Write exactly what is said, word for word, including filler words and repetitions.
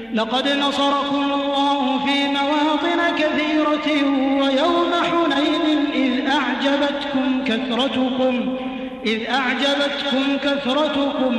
لقد نصركم الله في مواطن كثيرة ويوم حنين إذ أعجبتكم كثرتكم إذ أعجبتكم كثرتكم